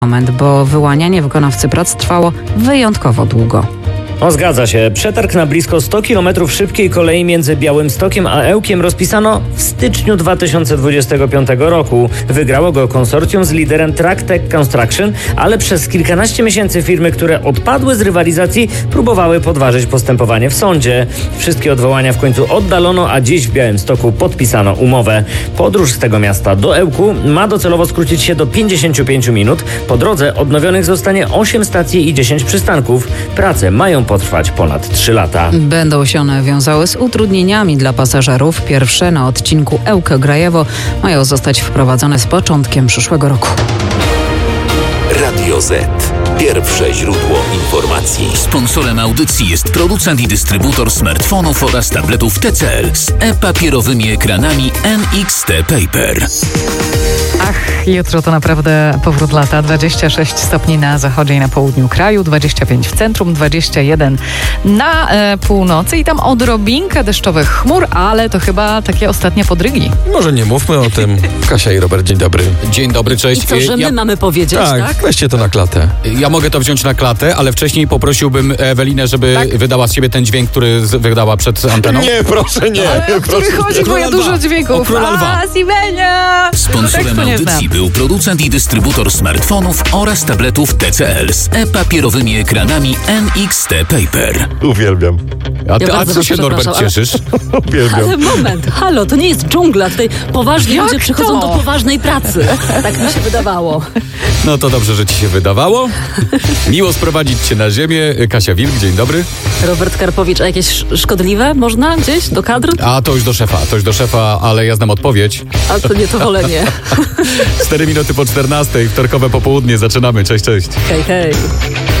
moment, bo wyłanianie wykonawcy prac trwało wyjątkowo długo. Zgadza się. Przetarg na blisko 100 km szybkiej kolei między Białymstokiem a Ełkiem rozpisano w styczniu 2025 roku. Wygrało go konsorcjum z liderem Tractech Construction, ale przez kilkanaście miesięcy firmy, które odpadły z rywalizacji, próbowały podważyć postępowanie w sądzie. Wszystkie odwołania w końcu oddalono, a dziś w Białymstoku podpisano umowę. Podróż z tego miasta do Ełku ma docelowo skrócić się do 55 minut. Po drodze odnowionych zostanie 8 stacji i 10 przystanków. Prace mają potrwać ponad 3 lata. Będą się one wiązały z utrudnieniami dla pasażerów. Pierwsze na odcinku Ełk-Grajewo mają zostać wprowadzone z początkiem przyszłego roku. Radio Z. Pierwsze źródło informacji. Sponsorem audycji jest producent i dystrybutor smartfonów oraz tabletów TCL z e-papierowymi ekranami NXT Paper. Ach, jutro to naprawdę powrót lata. 26 stopni na zachodzie i na południu kraju, 25 w centrum, 21 na północy i tam odrobinkę deszczowych chmur, ale to chyba takie ostatnie podrygi. Może nie mówmy o tym. Kasia i Robert, dzień dobry. Dzień dobry, cześć. I co, że my mamy powiedzieć, tak? Weźcie to na klatę. Ja mogę to wziąć na klatę, ale wcześniej poprosiłbym Ewelinę, żeby wydała z siebie ten dźwięk, który wydała przed anteną. Nie, proszę, nie. Ale o który chodzi, bo ja dużo dźwięków. Króla Lwa. Sivenia! Sponsorem audycji był producent i dystrybutor smartfonów oraz tabletów TCL z e-papierowymi ekranami NXT Paper. Uwielbiam. A co się, Norbert, cieszysz? Uwielbiam. Ale moment, halo, to nie jest dżungla. Tutaj poważni Jak ludzie przychodzą to? do poważnej pracy. Tak mi się wydawało. No to dobrze, że ci się wydawało. Miło sprowadzić cię na ziemię. Kasia Wilk, dzień dobry. Robert Karpowicz, a jakieś szkodliwe można gdzieś do kadr? A to już do szefa, ale ja znam odpowiedź. A to nie, to wolę nie. 4 minuty po 14, wtorkowe popołudnie, zaczynamy. Cześć, cześć. Hej, hej.